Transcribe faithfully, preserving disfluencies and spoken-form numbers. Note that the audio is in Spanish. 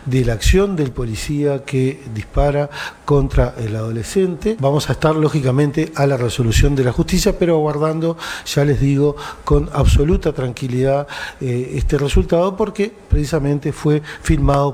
de la acción del policía que dispara contra el adolescente. Vamos a estar lógicamente a la resolución de la justicia, pero aguardando, ya les digo, con absoluta tranquilidad eh, este resultado, porque precisamente fue firmado